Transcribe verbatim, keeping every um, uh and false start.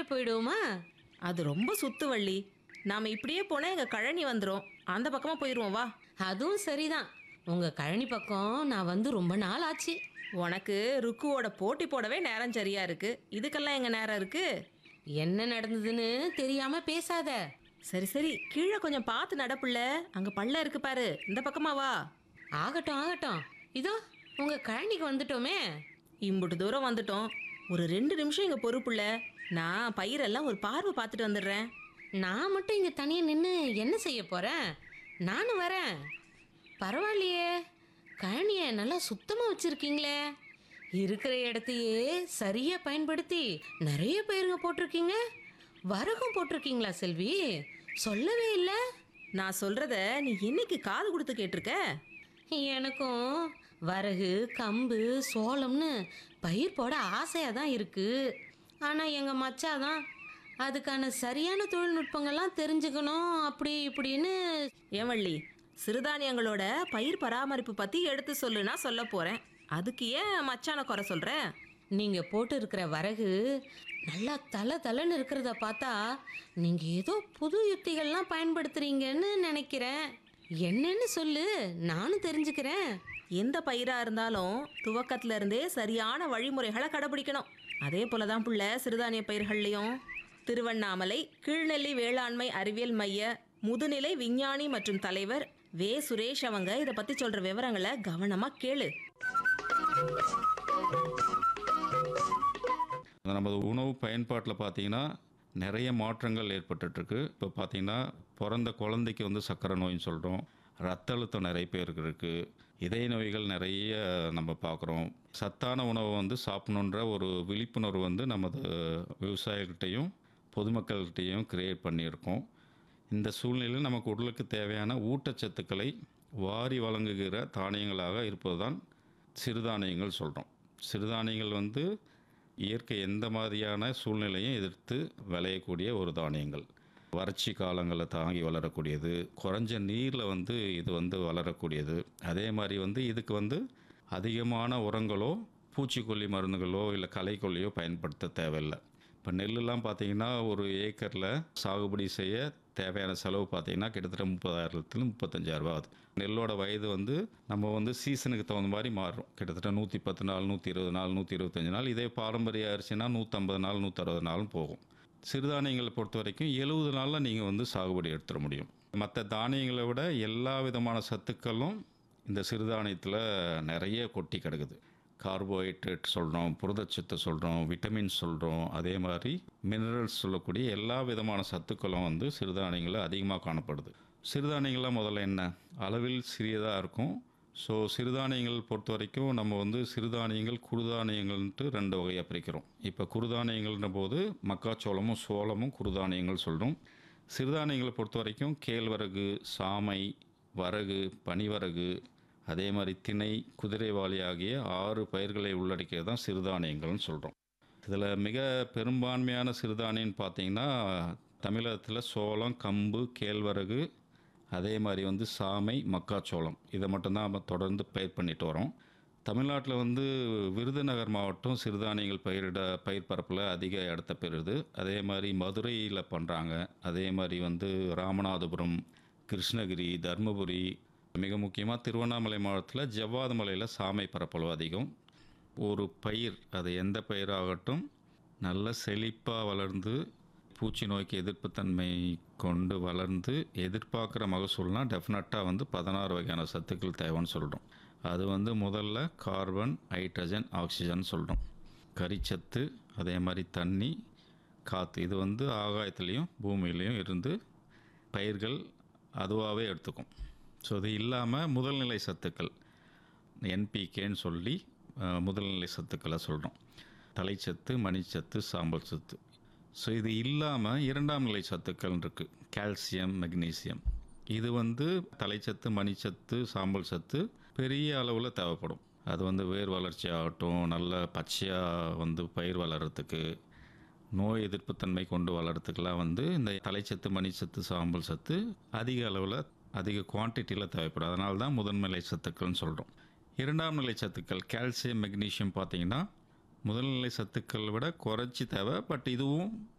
போயிடுவோமா? அது ரொம்ப சுத்து வள்ளி. நாம இப்படியே போனா எங்க கழனி வந்துரும். அந்த பக்கமா போயிருவோம் வா. அதுவும் சரிதான். உங்க கழனி பக்கம் நான் வந்து ரொம்ப நாள் ஆச்சு. உனக்கு ருக்குவோட போட்டி போடவே நேரம் சரியா இருக்கு. இதுக்கெல்லாம் எங்க நேரம் இருக்கு? என்ன நடந்ததுன்னு தெரியாம பேசாத. சரி சரி கீழே கொஞ்சம் பார்த்து நடப்புள்ள. அங்க பள்ளம் இருக்கு பாரு. இந்த பக்கமா வா. ஆகட்டும் ஆகட்டும். இதோ உங்க கழனிக்கு வந்துட்டோமே. இம்புட்டு தூரம் வந்துட்டோம். ஒரு ரெண்டு நிமிஷம் இங்க பொறுப்புள்ள. நான் பயிரெல்லாம் ஒரு பார்வை பார்த்துட்டு வந்துடுறேன். நான் மட்டும் இங்க தனியா நின்று என்ன செய்ய போறேன்? நானும் வரேன். பரவாயில்லையே, கழனியை நல்லா சுத்தமா வச்சிருக்கீங்களே. இருக்கிற இடத்தையே சரியா பயன்படுத்தி நிறைய பயிருங்க போட்டிருக்கீங்க. வரகும் போட்டிருக்கீங்களா செல்வி? சொல்லவே இல்லை. நான் சொல்றத நீ என்னைக்கு காது கொடுத்து கேட்டிருக்க? எனக்கும் வரகு, கம்பு, சோளம்னு பயிர் போட ஆசையாக தான் இருக்குது. ஆனால் எங்கள் மச்சாதான் அதுக்கான சரியான தொழில்நுட்பங்கள்லாம் தெரிஞ்சுக்கணும் அப்படி இப்படின்னு. ஏவள்ளி, சிறுதானியங்களோட பயிர் பராமரிப்பு பத்தி எடுத்து சொல்லுனா சொல்ல போறேன். அதுக்கு ஏன் மச்சான குறை சொல்ற? நீங்கள் போட்டு இருக்கிற வரகு நல்லா தலை தலைன்னு இருக்கிறத பார்த்தா நீங்கள் ஏதோ புது யுக்திகள்லாம் பயன்படுத்துகிறீங்கன்னு நினைக்கிறேன். என்னன்னு சொல்லு, நானும் தெரிஞ்சுக்கிறேன். எந்த பயிரா இருந்தாலும் துவக்கத்துல இருந்தே சரியான வழிமுறைகளை கடைபிடிக்கணும். அதே போலதான் புள்ள சிறுதானிய பயிர்கள்லையும். திருவண்ணாமலை கீழ்நெல்லி வேளாண்மை அறிவியல் மைய முதுநிலை விஞ்ஞானி மற்றும் தலைவர் வே சுரேஷ் அவங்க இதை பத்தி சொல்ற விவரங்களை கவனமா கேளு. நமது உணவு பயன்பாட்டில் பார்த்தீங்கன்னா நிறைய மாற்றங்கள் ஏற்பட்டுருக்கு. இப்போ பார்த்தீங்கன்னா பிறந்த குழந்தைக்கு வந்து சர்க்கரை நோயின்னு சொல்கிறோம். ரத்த அழுத்தம் நிறைய பேருக்கு இருக்குது. இதய நோய்கள் நிறைய நம்ம பார்க்குறோம். சத்தான உணவை வந்து சாப்பிடணுன்ற ஒரு விழிப்புணர்வு வந்து நமது விவசாயிகள்கிட்டையும் பொதுமக்கள்கிட்டையும் கிரியேட் பண்ணியிருக்கோம். இந்த சூழ்நிலையில் நமக்கு உடலுக்கு தேவையான ஊட்டச்சத்துக்களை வாரி வழங்குகிற தானியங்களாக இருப்பது தான் சிறுதானியங்கள் சொல்கிறோம். சிறுதானியங்கள் வந்து இயற்கை எந்த மாதிரியான சூழ்நிலையும் எதிர்த்து விளையக்கூடிய ஒரு தானியங்கள். வறட்சி காலங்களில் தாங்கி வளரக்கூடியது, குறைஞ்ச நீரில் வந்து இது வந்து வளரக்கூடியது. அதே மாதிரி வந்து இதுக்கு வந்து அதிகமான உரங்களோ பூச்சிக்கொல்லி மருந்துகளோ இல்லை களைக்கொல்லியோ பயன்படுத்த தேவையில்லை. இப்போ நெல்லுலாம் பார்த்தீங்கன்னா ஒரு ஏக்கரில் சாகுபடி செய்ய தேவையான செலவு பார்த்தீங்கன்னா கிட்டத்தட்ட முப்பதாயிரத்துலேருந்து முப்பத்தஞ்சாயிரம் ரூபா ஆகுது. நெல்லோட வயது வந்து நம்ம வந்து சீசனுக்கு தகுந்த மாதிரி மாறும். கிட்டத்தட்ட நூற்றி பத்து நாள், நூற்றி இருபது நாள், நூற்றி இருபத்தஞ்சி நாள். இதே பாரம்பரிய அரிசினா நூற்றம்பது நாள், நூற்றறுபது நாளும் போகும். சிறுதானியங்களை பொறுத்த வரைக்கும் எழுபது நாளில் நீங்கள் வந்து சாகுபடி எடுத்துட முடியும். மற்ற தானியங்களை விட எல்லா விதமான சத்துக்களும் இந்த சிறுதானியத்தில் நிறைய கொட்டி கிடக்குது. கார்போஹைட்ரேட் சொல்கிறோம், புரதச்சத்து சொல்கிறோம், விட்டமின்ஸ் சொல்கிறோம், அதே மாதிரி மினரல்ஸ் சொல்லக்கூடிய எல்லா விதமான சத்துக்களும் வந்து சிறுதானியங்களில் அதிகமாக காணப்படுது. சிறுதானியங்கள்லாம் முதல்ல என்ன அளவில் சிறியதாக இருக்கும். ஸோ சிறுதானியங்கள் பொறுத்த வரைக்கும் நம்ம வந்து சிறுதானியங்கள் குறுதானியங்கள்ன்ட்டு ரெண்டு வகையாக பிரிக்கிறோம். இப்போ குறுதானியங்கள்ன்ற போது மக்காச்சோளமும் சோளமும் குறுதானியங்கள் சொல்கிறோம். சிறுதானியங்களை பொறுத்த வரைக்கும் கேழ்வரகு, சாமை, வரகு, பனிவரகு, அதே மாதிரி திணை, குதிரைவாலி ஆகிய ஆறு பயிர்களை உள்ளடக்கியது தான் சிறுதானியங்கள்னு சொல்கிறோம். இதில் மிக பெரும்பான்மையான சிறுதானியம்னு பார்த்தீங்கன்னா தமிழகத்தில் சோளம், கம்பு, கேழ்வரகு, அதே மாதிரி வந்து சாமை, மக்காச்சோளம் இதை மட்டும்தான் நம்ம தொடர்ந்து பயிர் பண்ணிட்டு வரோம். தமிழ்நாட்டில் வந்து விருதுநகர் மாவட்டம் சிறுதானியங்கள் பயிரிட பயிர் பரப்பில் அதிக இடத்த பெறுது. அதே மாதிரி மதுரையில் பண்ணுறாங்க. அதே மாதிரி வந்து ராமநாதபுரம், கிருஷ்ணகிரி, தருமபுரி, மிக முக்கியமாக திருவண்ணாமலை மாவட்டத்தில் ஜவ்வாது மலையில் சாமை பரப்பளவு அதிகம். ஒரு பயிர் அது எந்த பயிராகட்டும் நல்ல செழிப்பாக வளர்ந்து பூச்சி நோய்க்கு எதிர்ப்புத்தன்மை கொண்டு வளர்ந்து எதிர்பார்க்குற மகசூல்னால் டெஃபினட்டாக வந்து பதினாறு வகையான சத்துக்கள் தேவைன்னு சொல்கிறோம். அது வந்து முதல்ல கார்பன், ஹைட்ரஜன், ஆக்சிஜன் சொல்கிறோம். கரிச்சத்து, அதே மாதிரி தண்ணி, காற்று, இது வந்து ஆகாயத்துலேயும் பூமியிலையும் இருந்து பயிர்கள் அதுவாகவே எடுத்துக்கும். ஸோ இது இல்லாமல் முதல்நிலை சத்துக்கள் என்பிகேன்னு சொல்லி முதல்நிலை சத்துக்களை சொல்கிறோம். தலைச்சத்து, மணிச்சத்து, சாம்பல் சத்து. ஸோ இது இல்லாமல் இரண்டாம் நிலை சத்துக்கள் இருக்குது. Calcium, magnesium. இது வந்து தலைச்சத்து, மணிச்சத்து, சாம்பல் சத்து பெரிய அளவில் தேவைப்படும். அது வந்து வேர் வளர்ச்சி ஆகட்டும், நல்ல பச்சையாக வந்து பயிர் வளர்கிறதுக்கு, நோய் எதிர்ப்புத்தன்மை கொண்டு வளர்கிறதுக்கெலாம் வந்து இந்த தலைச்சத்து, மணிச்சத்து, சாம்பல் சத்து அதிக அளவில் அதிக குவான்டிட்டியில் தேவைப்படும். அதனால தான் முதன்நிலை சத்துக்கள்னு சொல்கிறோம். இரண்டாம் நிலை சத்துக்கள் கால்சியம், மெக்னீஷியம் பார்த்திங்கன்னா முதல்நிலை சத்துக்களை விட குறைச்சி தேவை. பட் இதுவும்